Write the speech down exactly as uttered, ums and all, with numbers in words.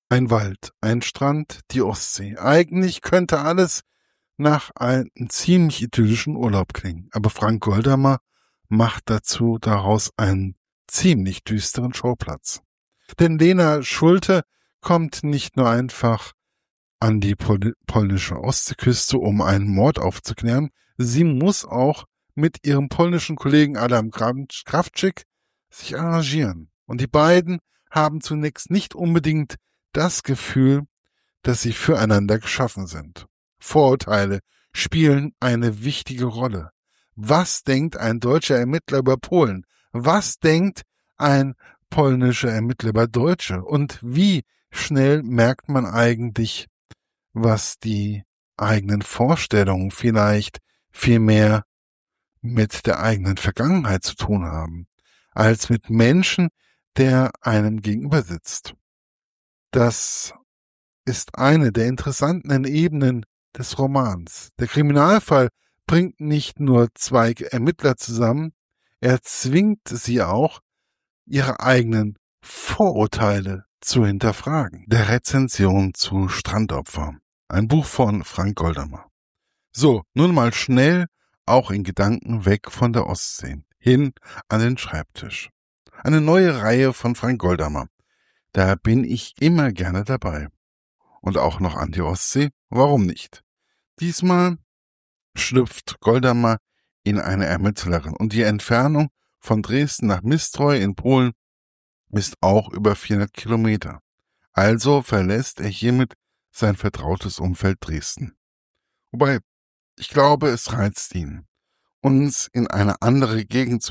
Ein Wald, ein Strand, die Ostsee. Eigentlich könnte alles nach einem ziemlich idyllischen Urlaub klingen. Aber Frank Goldamer macht dazu daraus einen ziemlich düsteren Schauplatz. Denn Lena Schulte kommt nicht nur einfach an die pol- polnische Ostseeküste, um einen Mord aufzuklären. Sie muss auch mit ihrem polnischen Kollegen Adam Kram- Krawczyk sich arrangieren. Und die beiden haben zunächst nicht unbedingt das Gefühl, dass sie füreinander geschaffen sind. Vorurteile spielen eine wichtige Rolle. Was denkt ein deutscher Ermittler über Polen? Was denkt ein polnischer Ermittler über Deutsche? Und wie schnell merkt man eigentlich, was die eigenen Vorstellungen vielleicht viel mehr mit der eigenen Vergangenheit zu tun haben, als mit Menschen, der einem gegenüber sitzt? Das ist eine der interessanten Ebenen des Romans. Der Kriminalfall bringt nicht nur zwei Ermittler zusammen, er zwingt sie auch, ihre eigenen Vorurteile zu hinterfragen. Der Rezension zu Strandopfer. Ein Buch von Frank Goldamer. So, nun mal schnell, auch in Gedanken weg von der Ostsee, hin an den Schreibtisch. Eine neue Reihe von Frank Goldamer. Da bin ich immer gerne dabei. Und auch noch an die Ostsee? Warum nicht? Diesmal schlüpft Goldamer in eine Ermittlerin und die Entfernung von Dresden nach Mistreu in Polen ist auch über vierhundert Kilometer. Also verlässt er hiermit sein vertrautes Umfeld Dresden. Wobei, ich glaube, es reizt ihn, uns in eine andere Gegend zu